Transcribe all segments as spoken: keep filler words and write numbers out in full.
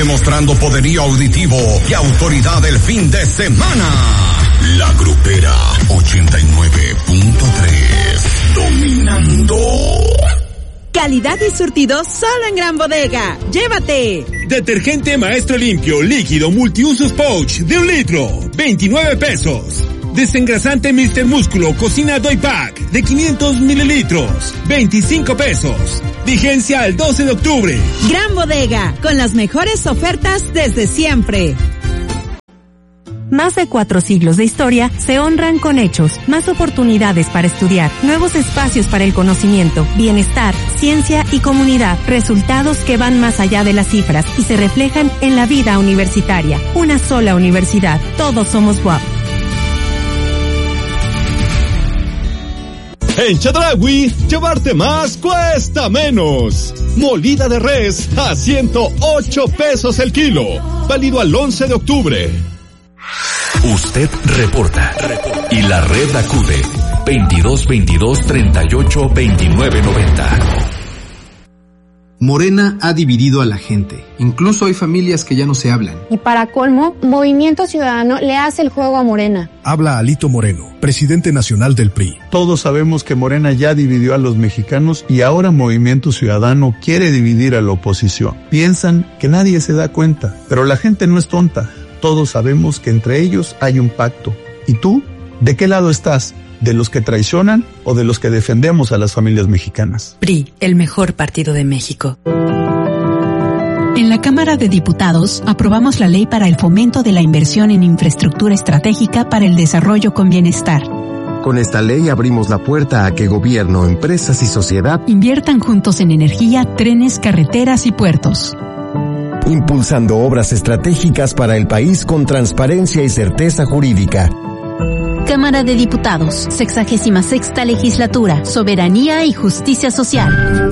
demostrando poderío auditivo y autoridad el fin de semana. La Grupera ochenta y nueve punto tres, dominando. Calidad y surtido solo en Gran Bodega. ¡Llévate! Detergente Maestro Limpio líquido multiusos pouch de un litro, veintinueve pesos. Desengrasante míster Músculo Cocina Doy Pack de quinientos mililitros, veinticinco pesos. Vigencia al doce de octubre. Gran Bodega, con las mejores ofertas desde siempre. Más de cuatro siglos de historia se honran con hechos, más oportunidades para estudiar, nuevos espacios para el conocimiento, bienestar, ciencia y comunidad, resultados que van más allá de las cifras y se reflejan en la vida universitaria. Una sola universidad, todos somos U A P. En Chedraui, llevarte más cuesta menos. Molida de res a ciento ocho pesos el kilo. Válido al once de octubre. Usted reporta. Y la red acude. veintidós veintidós treinta y ocho veintinueve noventa. Morena ha dividido a la gente. Incluso hay familias que ya no se hablan. Y para colmo, Movimiento Ciudadano le hace el juego a Morena. Habla Alito Moreno, presidente nacional del P R I. Todos sabemos que Morena ya dividió a los mexicanos y ahora Movimiento Ciudadano quiere dividir a la oposición. Piensan que nadie se da cuenta, pero la gente no es tonta. Todos sabemos que entre ellos hay un pacto. ¿Y tú? ¿De qué lado estás? ¿De los que traicionan o de los que defendemos a las familias mexicanas? P R I, el mejor partido de México. En la Cámara de Diputados aprobamos la ley para el fomento de la inversión en infraestructura estratégica para el desarrollo con bienestar. Con esta ley abrimos la puerta a que gobierno, empresas y sociedad inviertan juntos en energía, trenes, carreteras y puertos. Impulsando obras estratégicas para el país con transparencia y certeza jurídica. Cámara de Diputados, sexagésima sexta legislatura, soberanía y justicia social.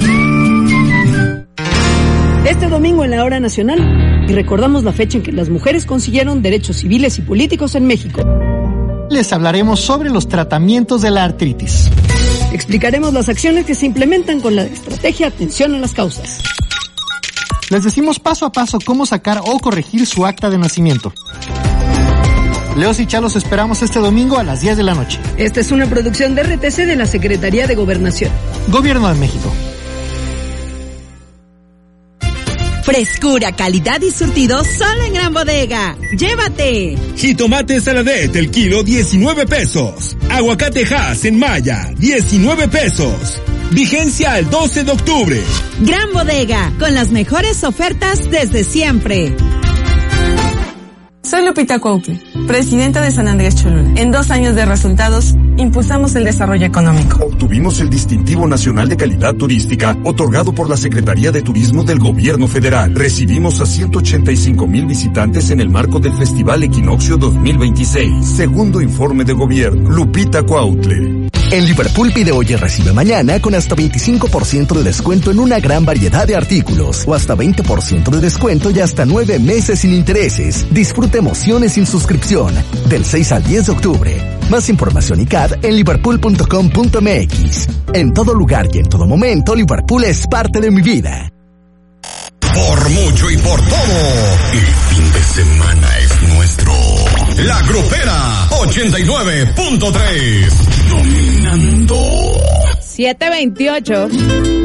Este domingo en la Hora Nacional, y recordamos la fecha en que las mujeres consiguieron derechos civiles y políticos en México. Les hablaremos sobre los tratamientos de la artritis. Explicaremos las acciones que se implementan con la estrategia Atención a las Causas. Les decimos paso a paso cómo sacar o corregir su acta de nacimiento. Leos y Chalos esperamos este domingo a las diez de la noche. Esta es una producción de R T C de la Secretaría de Gobernación. Gobierno de México. Frescura, calidad y surtido solo en Gran Bodega. ¡Llévate! Jitomate Saladet, el kilo, diecinueve pesos. Aguacate Hass en Maya, diecinueve pesos. Vigencia al doce de octubre. Gran Bodega, con las mejores ofertas desde siempre. Soy Lupita Cuauhtli, presidenta de San Andrés Cholula. En dos años de resultados, impulsamos el desarrollo económico. Obtuvimos el Distintivo Nacional de Calidad Turística, otorgado por la Secretaría de Turismo del Gobierno Federal. Recibimos a ciento ochenta y cinco mil visitantes en el marco del Festival Equinoccio dos mil veintiséis. Segundo informe de gobierno. Lupita Cuauhtli. En Liverpool pide hoy y recibe mañana con hasta veinticinco por ciento de descuento en una gran variedad de artículos o hasta veinte por ciento de descuento y hasta nueve meses sin intereses. Disfruta emociones sin suscripción del seis al diez de octubre. Más información y C A D en liverpool punto com punto m x. En todo lugar y en todo momento, Liverpool es parte de mi vida. Por mucho y por todo, el fin de semana es nuestro. La Grupera ochenta y nueve punto tres, dominando. siete veintiocho.